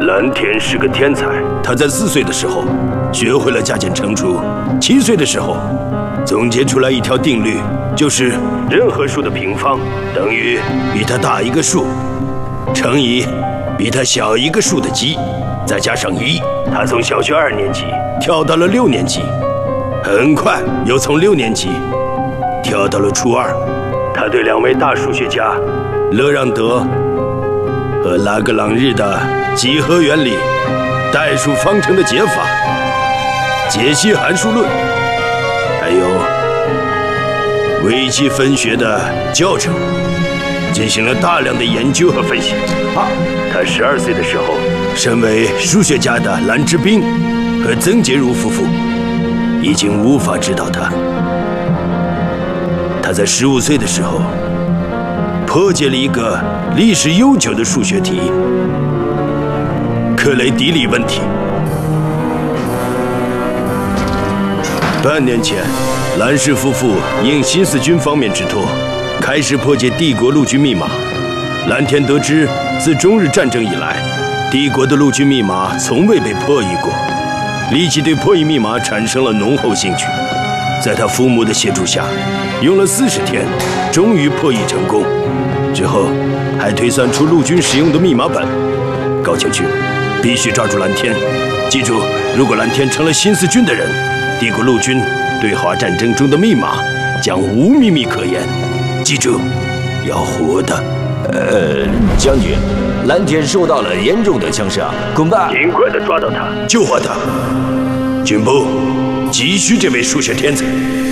蓝田是个天才，他在4岁的时候学会了加减乘除，7岁的时候总结出来一条定律，就是任何数的平方等于比它大一个数乘以比它小一个数的积，再加上1。他从小学2年级跳到了6年级，很快又从6年级跳到了初2。他对2位大数学家勒让德和拉格朗日的几何原理、代数方程的解法、解析函数论，还有微积分学的教程进行了大量的研究和分析。他12岁的时候，身为数学家的兰之彬和曾洁如夫妇已经无法指导他。他在15岁的时候破解了一个历史悠久的数学题——克雷迪里问题。半年前，兰氏夫妇应新四军方面之托，开始破解帝国陆军密码。蓝田得知，自中日战争以来，帝国的陆军密码从未被破译过，立即对破译密码产生了浓厚兴趣。在他父母的协助下，用了40天，终于破译成功。之后，还推算出陆军使用的密码本。高庆勋，必须抓住蓝田。记住，如果蓝田成了新四军的人，帝国陆军对华战争中的密码将无秘密可言。记住，要活的。 将军，蓝田受到了严重的枪伤，恐怕尽快的抓到他，救活他。军部急需这位数学天才。